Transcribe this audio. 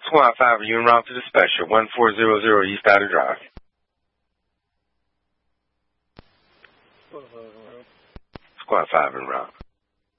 Squad 5, are you en route to the special? 1400 East Outer Drive. Squad 5 en route.